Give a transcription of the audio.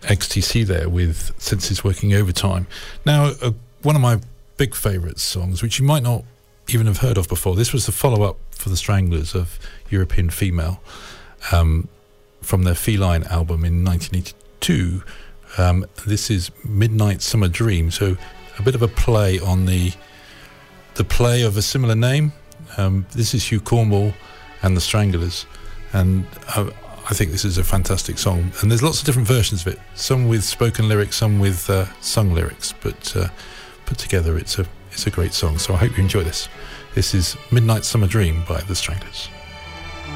XTC there with Senses Working Overtime. Now, one of my big favourite songs, which you might not even have heard of before. This was the follow-up for the Stranglers of European Female, from their Feline album in 1982. This is Midnight Summer Dream, so a bit of a play on the play of a similar name. This is Hugh Cornwall and the Stranglers, and I think this is a fantastic song, and there's lots of different versions of it, some with spoken lyrics, some with sung lyrics, but put together it's a great song. So I hope you enjoy this. This is Midnight Summer Dream by the Stranglers.